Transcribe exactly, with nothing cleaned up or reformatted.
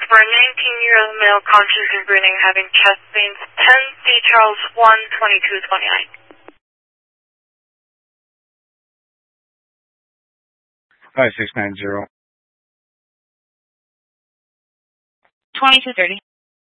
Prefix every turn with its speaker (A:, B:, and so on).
A: for a nineteen-year-old male conscious and breathing, having chest pains, ten C Charles one, twenty-two twenty-nine.
B: five six nine zero.
C: twenty-two thirty.